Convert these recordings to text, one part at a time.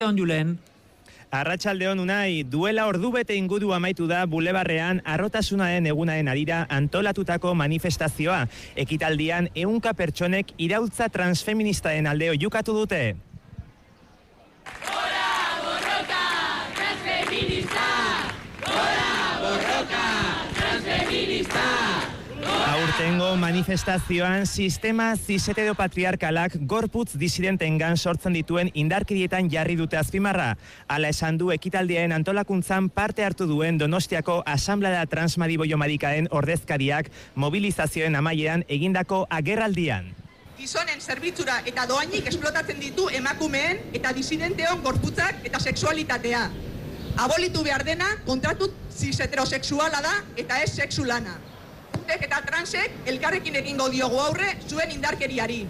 Julen. Arratsaldeon Unai, duela ordubete inguru amaitu da Bulebarrean harrotasunaren egunaren harira antolatutako manifestazioa. Ekitaldian 100 pertsonek iraultza transfeministaren alde oihukatu dute. Gora borroka transfeminista! Gora borroka transfeminista! Aurtengo manifestazioan sistema cis-heteropatriarkalak gorputz disidentengan sortzen dituen indarkerietan jarri dute azpimarra. Hala esan du ekitaldiaren antolakuntzan parte hartu duen Donostiako Asanblada Transmariboio-Marikaren ordezkariak mobilizazioen amaieran egindako agerraldian. Gizonen zerbitzura eta doainik esplotatzen ditu emakumeen eta disidenteon gorputzak eta sexualitatea. Abolitu behar dena kontratu cis-heterosexuala da eta ez sexu lana. Eta transek elkarrekin egingo diogu aurre zuen indarkeriari.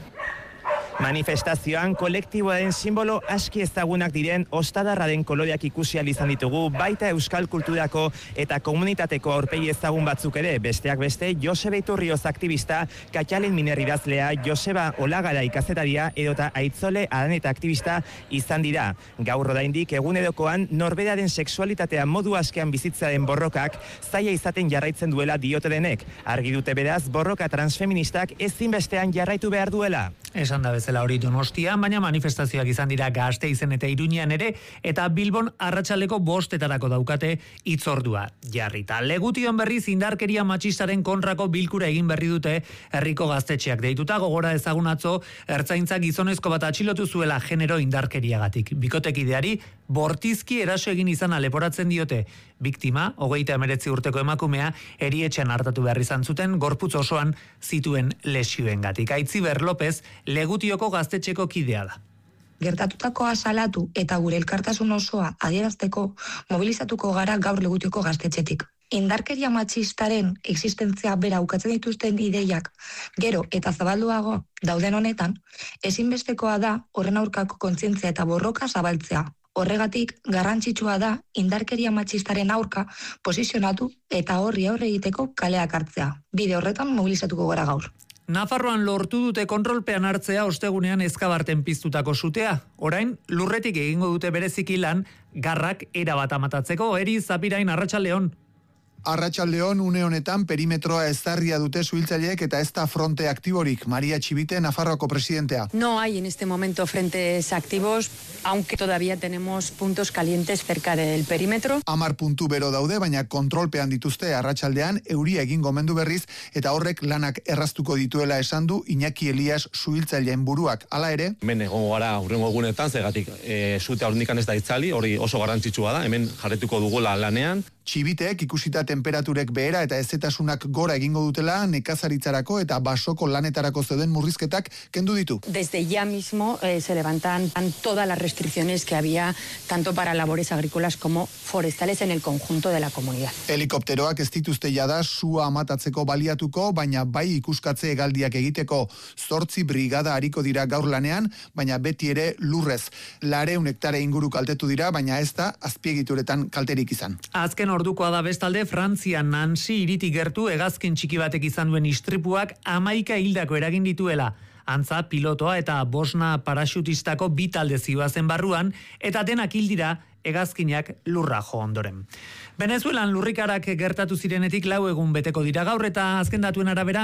Manifestazioan kolektiboaren simbolo aski ezagunak diren ostadarraren koloreak ikusi ahal izan ditugu, baita euskal kulturako eta komunitateko aurpegi ezagun batzuk ere, besteak beste Joseba Iturrioz aktivista, Katxalen Miner idazlea, Joseba Olagara ikazetaria edota Aitzole Araneta aktivista izan dira. Gaur oraindik egunerokoan norberaren sexualitatea modu askean bizitzaren borrokak zaila izaten jarraitzen duela diote denek. Argi dute beraz borroka transfeministak ezinbestean jarraitu behar duela. Esan da bezala hori Donostian, baina manifestazioak izan dira Gasteizen eta Iruñean ere, eta Bilbon arratsaldeko 5:00 daukate hitzordua jarrita. Legution berriz indarkeria matxistaren kontrako bilkura egin berri dute herriko gaztetxeak deituta. Gogora ezagun atzo ertzaintza gizonezko bat atxilotu zuela genero indarkeriagatik. Bikotekideari bortizki eraso egin izana leporatzen diote. Biktima, 39 urteko emakumea, erietxean hartatu behar izan zuten gorputz osoan zituen lesioengatik. Aitziber López Legutioko gaztetxeko kidea da. Gertatutakoa salatu eta gure elkartasun osoa adierazteko mobilizatuko gara gaur Legutioko gaztetxetik. Indarkeria matxistaren existentzia bera ukatzen dituzten ideiak gero eta zabalduago dauden honetan, ezinbestekoa da horren aurkako kontzientzia eta borroka zabaltzea. Horregatik, garrantzitsua da indarkeria matxistaren aurka posizionatu eta horri aurre egiteko kaleak hartzea. Bide horretan mobilizatuko gara gaur. Nafarroan lortu dute kontrolpean hartzea ostegunean Ezkabarten piztutako sutea. Orain, lurretik egingo dute bereziki lan, garrak erabat amatatzeko. Eri Zapirain, arratsaldeon. Arratsaldeon, une honetan perimetroa ezarria dute suhiltzaileek eta ez da fronte aktiborik. Maria Txibite, Nafarroako presidentea. No hay en este momento frentes activos, aunque todavía tenemos puntos calientes cerca del perímetro. 10 puntu bero daude, baina kontrolpean dituzte arratsaldean euria egin gomendu berriz eta horrek lanak erraztuko dituela esan du Iñaki Elias suhiltzaileen buruak. Hala ere, hemen egongo gara hurrengo egunetan, zegatik sutea hornikan ez da itzali, hori oso garrantzitsua da, hemen jarretuko dugula lanean. Txibiteek ikusita temperaturek behera eta ezetasunak gora egingo dutela nekazaritzarako eta basoko lanetarako zeuden murrizketak kendu ditu. Desde ya mismo se levantan todas las restricciones que había tanto para labores agrícolas como forestales en el conjunto de la comunidad. Helikopteroak ez dituzte jada sua amatatzeko baliatuko, baina bai ikuskatze hegaldiak egiteko 8 brigada ariko dira gaur lanean, baina beti ere lurrez. 200 hektare inguru kaltetu dira, baina ez da azpiegituretan kalterik izan. Azken ordukoa da bestalde, Frantzian Nancy hiritik gertu hegazkin txiki batek izan duen istripuak 11 hildako eragin dituela. Antza, pilotoa eta 5 paraxutistako 2 talde zihoazen barruan, eta denak hil dira hegazkinak lurra jo ondoren. Venezuelan lurrikarak gertatu zirenetik 4 egun beteko dira gaur, eta azken datuen arabera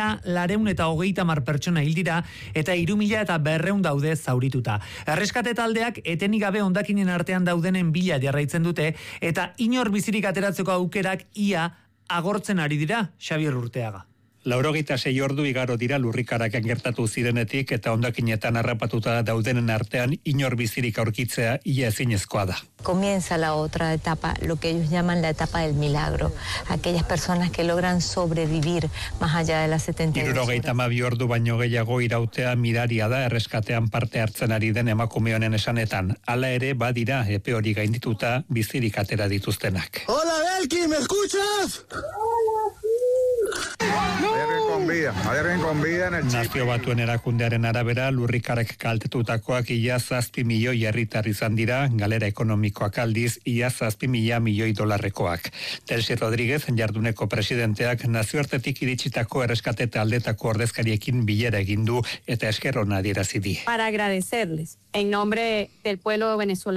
1.230 pertsona hil dira eta 3.200 daude zaurituta. Erreskate taldeak etenik gabe hondakinen artean daudenen bila jarraitzen dute eta inor bizirik ateratzeko aukerak ia agortzen ari dira, Xabier Urteaga. 96 ordu igaro dira lurrikarak gertatu zirenetik eta hondakinetan harrapatuta daudenen artean inor bizirik aurkitzea ia ezinezkoa da. Comienza la otra etapa, lo que ellos llaman la etapa del milagro. Aquellas personas que logran sobrevivir más allá de las 72 horas. 72 ordu baino gehiago irautea miraria da erreskatean parte hartzen ari den emakume honen esanetan. Hala ere badira epe hori gaindituta bizirik atera dituztenak. Hola Belki, ¿me escuchas? No. Nazio Batuen erakundearen arabera, lurrikarek kaltetutakoak ia 7 milioi herritar izan dira, galera ekonomikoak aldiz ia 7 milioi dolarrekoak. Delsi Rodríguez, jarduneko presidenteak, nazioartetik iritsitako erreskate taldetako ordezkariekin bilera egin du eta esker ona adierazi die. Para agradecerles en nombre del pueblo venezolano